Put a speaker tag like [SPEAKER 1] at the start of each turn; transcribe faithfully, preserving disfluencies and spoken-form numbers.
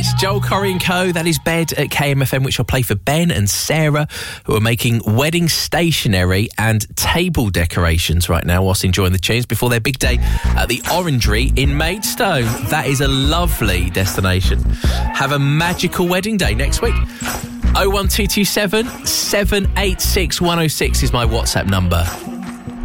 [SPEAKER 1] It's Joel Corey and Co. That is Bed at K M F M, which I'll play for Ben and Sarah, who are making wedding stationery and table decorations right now whilst enjoying the tunes before their big day at the Orangery in Maidstone. That is a lovely destination. Have a magical wedding day next week. oh one two two seven, seven eight six, one oh six is my WhatsApp number.